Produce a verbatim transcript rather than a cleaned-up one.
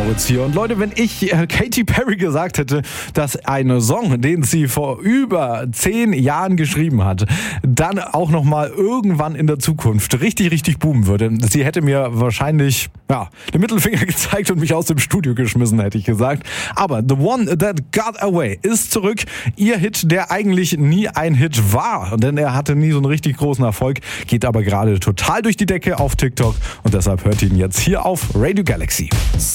Moritz hier. Und Leute, wenn ich äh, Katy Perry gesagt hätte, dass ein Song, den sie vor über zehn Jahren geschrieben hat, dann auch nochmal irgendwann in der Zukunft richtig, richtig boomen würde. Sie hätte mir wahrscheinlich ja, den Mittelfinger gezeigt und mich aus dem Studio geschmissen, hätte ich gesagt. Aber The One That Got Away ist zurück. Ihr Hit, der eigentlich nie ein Hit war, denn er hatte nie so einen richtig großen Erfolg, geht aber gerade total durch die Decke auf TikTok und deshalb hört ihn jetzt hier auf Radio Galaxy.